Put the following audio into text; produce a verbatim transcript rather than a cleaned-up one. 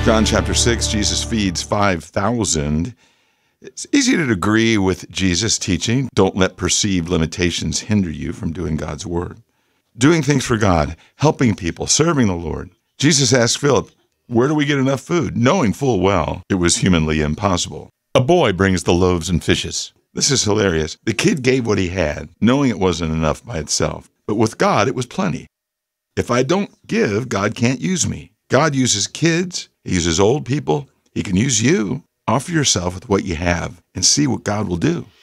John chapter six, Jesus feeds five thousand. It's easy to agree with Jesus' teaching. Don't let perceived limitations hinder you from doing God's word. Doing things for God, helping people, serving the Lord. Jesus asked Philip, where do we get enough food? Knowing full well it was humanly impossible. A boy brings the loaves and fishes. This is hilarious. The kid gave what he had, knowing it wasn't enough by itself. But with God, it was plenty. If I don't give, God can't use me. God uses kids. He uses old people. He can use you. Offer yourself with what you have and see what God will do.